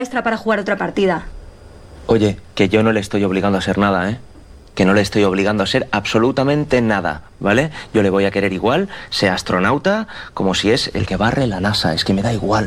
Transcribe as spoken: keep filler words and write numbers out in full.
extra para jugar otra partida. Oye, que yo no le estoy obligando a ser nada, ¿eh? Que no le estoy obligando a ser absolutamente nada, ¿vale? Yo le voy a querer igual, sea astronauta, como si es el que barre la NASA, es que me da igual.